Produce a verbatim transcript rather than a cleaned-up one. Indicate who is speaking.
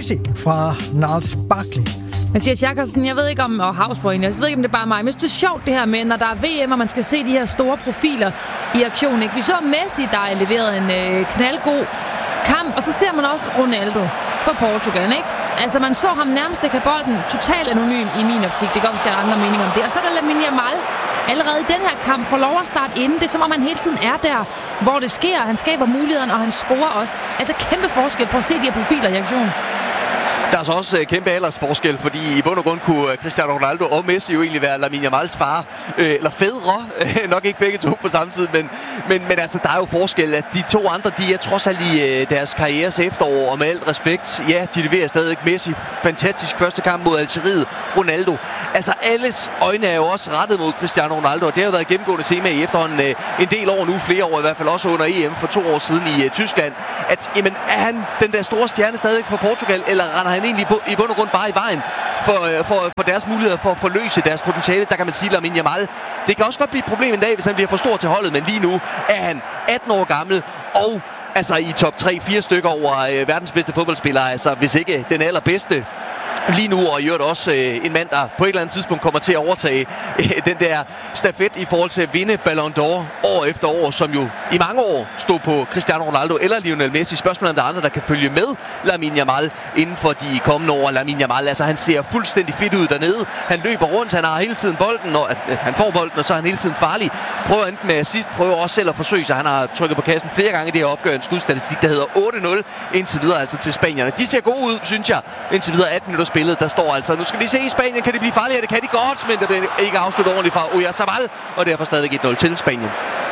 Speaker 1: Messi fra Niles Barkley.
Speaker 2: Mathias Jakobsen, jeg ved ikke om, og Havsborg, jeg ved ikke, om det er bare mig, men jeg synes, det er sjovt det her med, når der er V M, og man skal se de her store profiler i aktion. Ikke? Vi så Messi, der har leveret en øh, knaldgod kamp, og så ser man også Ronaldo for Portugal, ikke? Altså, man så ham nærmest ikke have bolden totalt anonym i min optik. Det kan godt, vi skal have andre meninger om det. Og så er der Lamine Yamal. Allerede i den her kamp får lov at starte inden. Det er som om, han hele tiden er der, hvor det sker. Han skaber mulighederne, og han scorer også. Altså, kæmpe forskel på at se de her profiler i aktion.
Speaker 3: Der er så også uh, kæmpe aldersforskel, fordi i bund og grund kunne uh, Cristiano Ronaldo og Messi jo egentlig være Lamine Yamals far, øh, eller fædre, nok ikke begge to på samme tid, men, men, men altså, der er jo forskel, at de to andre, de er trods alt i uh, deres karrieres efterår, og med alt respekt, ja, de leverer stadig Messi, fantastisk første kamp mod Algeriet, Ronaldo. Altså, alles øjne er jo også rettet mod Cristiano Ronaldo, og det har jo været gennemgående tema i efterhånden uh, en del år nu, flere år i hvert fald, også under E M for to år siden i uh, Tyskland, at jamen, er han den der store stjerne stadigvæk for Portugal, eller render han egentlig i bund og grund bare i vejen for, for, for deres muligheder for at forløse deres potentiale? Der kan man sige, Lamine Yamal, det kan også godt blive et problem en dag, hvis han bliver for stor til holdet, men lige nu er han atten år gammel og altså i top tre fire stykker over øh, verdens bedste fodboldspillere, altså hvis ikke den allerbedste lige nu, og i øvrigt også øh, en mand, der på et eller andet tidspunkt kommer til at overtage øh, den der stafet i forhold til at vinde Ballon d'Or år efter år, som jo i mange år stod på Cristiano Ronaldo eller Lionel Messi. Spørgsmålet om der er andre, der kan følge med Lamine Yamal inden for de kommende år. Lamine Yamal, altså han ser fuldstændig fedt ud dernede. Han løber rundt, han har hele tiden bolden, og øh, han får bolden, og så er han hele tiden farlig. Prøver enten med assist, prøver også selv at forsøge sig. Han har trykket på kassen flere gange i det her opgør, en skudstatistik, der hedder otte nul indtil videre, altså til spanierne. De ser gode ud, synes jeg, indtil videre atten minutter spillet. Der står altså, nu skal vi se i Spanien, kan det blive farligere? Det kan de godt, men det bliver ikke afsluttet ordentligt fra Oyarzabal, og derfor stadig et nul til Spanien.